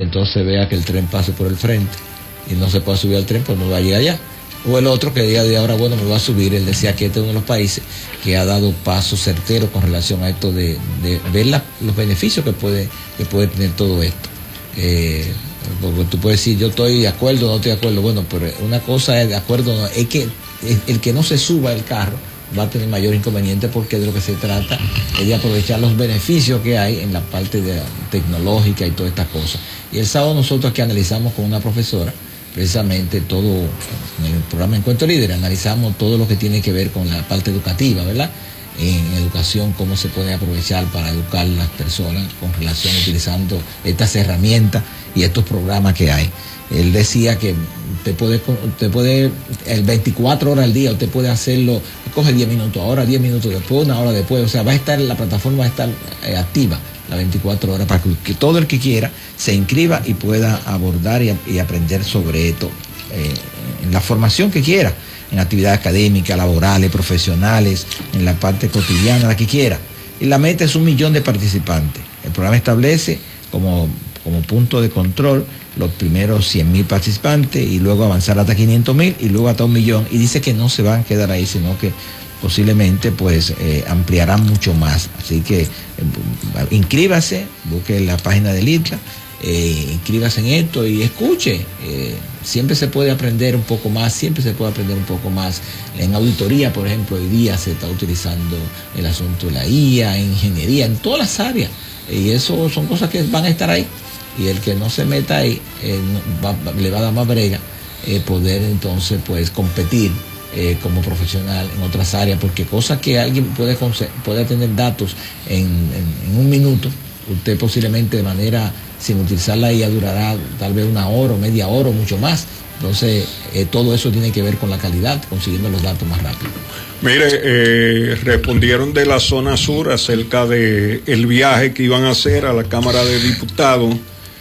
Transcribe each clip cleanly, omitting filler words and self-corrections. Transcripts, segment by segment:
entonces vea que el tren pase por el frente y no se pueda subir al tren, pues no va a llegar allá. O el otro que diga de ahora, bueno, me va a subir. Él decía que este es uno de los países que ha dado pasos certeros con relación a esto de ver los beneficios que puede tener todo esto. Porque tú puedes decir, yo estoy de acuerdo o no estoy de acuerdo. Bueno, pero una cosa es de acuerdo, no, es que el que no se suba el carro va a tener mayor inconveniente, porque de lo que se trata es de aprovechar los beneficios que hay en la parte tecnológica y todas estas cosas. Y el sábado nosotros aquí analizamos con una profesora precisamente todo, en el programa Encuentro Líder, analizamos todo lo que tiene que ver con la parte educativa, ¿verdad? En educación, cómo se puede aprovechar para educar a las personas con relación, utilizando estas herramientas y estos programas que hay. Él decía que usted puede, el 24 horas al día, usted puede hacerlo, coge 10 minutos ahora, 10 minutos después, una hora después, o sea, la plataforma va a estar activa las 24 horas para que todo el que quiera se inscriba y pueda abordar y aprender sobre esto, en la formación que quiera, en actividades académicas, laborales, profesionales, en la parte cotidiana, la que quiera. Y la meta es 1 millón de participantes. El programa establece como punto de control los primeros 100.000 participantes, y luego avanzar hasta 500.000 y luego hasta 1 millón. Y dice que no se van a quedar ahí, sino que posiblemente pues ampliarán mucho más. Así que inscríbase, busque la página del ITLA, inscríbase en esto y escuche. Siempre se puede aprender un poco más, siempre se puede aprender un poco más. En auditoría, por ejemplo, hoy día se está utilizando el asunto de la IA, en ingeniería, en todas las áreas. Y eso son cosas que van a estar ahí. Y el que no se meta ahí le va a dar más brega poder entonces pues competir como profesional en otras áreas, porque cosas que alguien puede tener datos en 1 minuto, usted posiblemente de manera, sin utilizar la IA, durará tal vez 1 hora o media hora o mucho más. Entonces todo eso tiene que ver con la calidad, consiguiendo los datos más rápido. Mire, respondieron de la zona sur acerca de el viaje que iban a hacer a la Cámara de Diputados.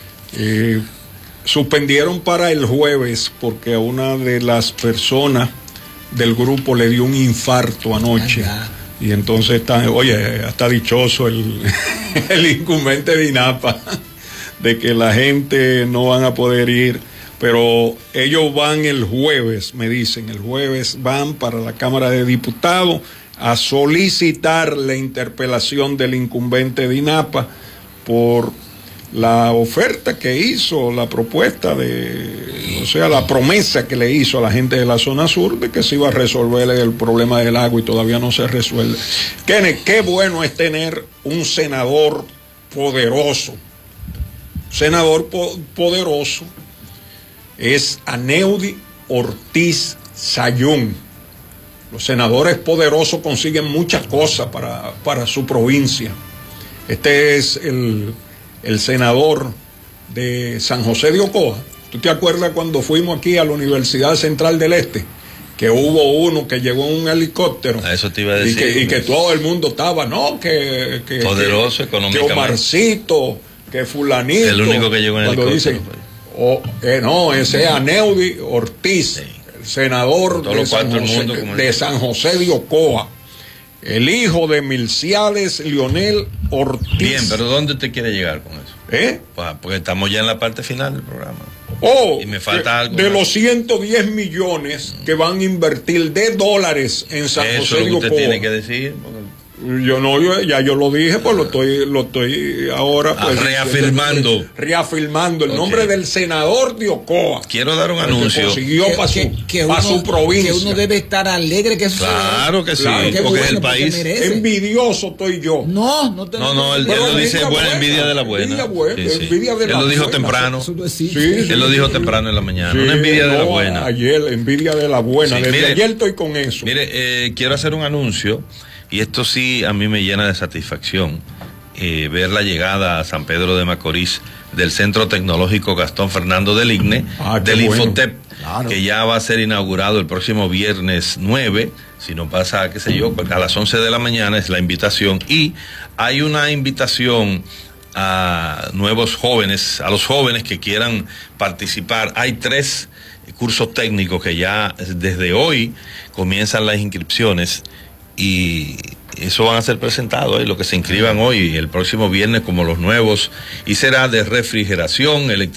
Suspendieron para el jueves porque a una de las personas del grupo le dio un infarto anoche. Y entonces está dichoso el incumbente de INAPA de que la gente no van a poder ir, pero ellos van el jueves, me dicen, el jueves van para la Cámara de Diputados a solicitar la interpelación del incumbente de INAPA por la oferta que hizo, la propuesta la promesa que le hizo a la gente de la zona sur de que se iba a resolver el problema del agua, y todavía no se resuelve. Qué bueno es tener un senador poderoso. Poderoso es Aneudi Ortiz Sayún. Los senadores poderosos consiguen muchas cosas para su provincia. Este es el senador de San José de Ocoa. ¿Tú te acuerdas cuando fuimos aquí a la Universidad Central del Este? Que hubo uno que llegó en un helicóptero. A eso te iba a decir. Y que todo el mundo estaba, ¿no? Que poderoso económicamente. Que Omarcito, que fulanito. El único que llegó en helicóptero. Dicen, no, ese es Aneudi Ortiz, sí, el senador de San José de Ocoa. El hijo de Milciades Leonel Ortiz. Bien, pero ¿dónde te quiere llegar con eso? Pues, porque estamos ya en la parte final del programa. Y me falta algo. De los 110 millones que van a invertir de dólares en San José de Ocoa. Eso usted tiene que decir. Yo lo dije, pues lo estoy ahora pues, reafirmando el nombre del senador de Ocoa. Quiero dar un anuncio. Consiguió para su provincia. Que uno debe estar alegre que eso Claro que sí, porque bueno, es el país. Envidioso estoy yo. No, él lo dice buena, envidia de la buena. Envidia de la buena. Él lo dijo temprano. Él lo dijo temprano en la mañana. Una envidia de la buena. Ayer, envidia de la buena. Desde ayer estoy con eso. Mire, quiero hacer un anuncio. Y esto sí a mí me llena de satisfacción, ver la llegada a San Pedro de Macorís del Centro Tecnológico Gastón Fernando del IGNE, del Infotep, claro, que ya va a ser inaugurado el próximo viernes 9, si no pasa, qué sé yo, a las 11 de la mañana es la invitación. Y hay una invitación a nuevos jóvenes, a los jóvenes que quieran participar. Hay 3 cursos técnicos que ya desde hoy comienzan las inscripciones, y eso van a ser presentados los que se inscriban hoy y el próximo viernes como los nuevos, y será de refrigeración,